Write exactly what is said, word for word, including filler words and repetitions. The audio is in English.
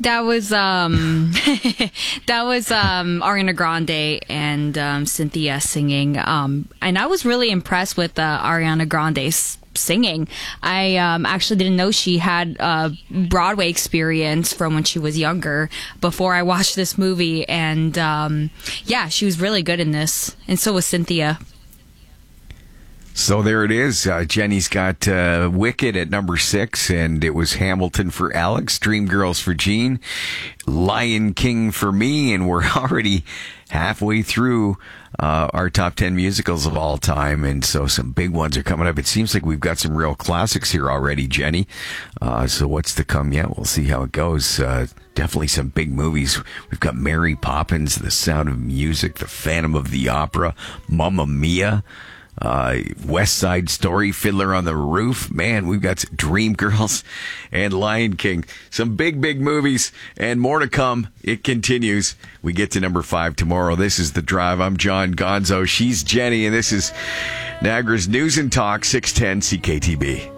That was um, that was um, Ariana Grande and um, Cynthia singing, um, and I was really impressed with uh, Ariana Grande's singing. I um, actually didn't know she had uh, Broadway experience from when she was younger before I watched this movie, and um, yeah, she was really good in this, and so was Cynthia. So there it is. Uh, Jenny's got uh, Wicked at number six, and it was Hamilton for Alex, Dreamgirls for Gene, Lion King for me, and we're already halfway through uh, our top ten musicals of all time, and so some big ones are coming up. It seems like we've got some real classics here already, Jenny. Uh, so what's to come yet? We'll see how it goes. Uh, definitely some big movies. We've got Mary Poppins, The Sound of Music, The Phantom of the Opera, Mamma Mia, Uh, West Side Story, Fiddler on the Roof. Man, we've got Dreamgirls and Lion King. Some big, big movies and more to come. It continues. We get to number five tomorrow. This is The Drive. I'm John Gonzo. She's Jenny, and this is Niagara's News and Talk, six ten C K T B.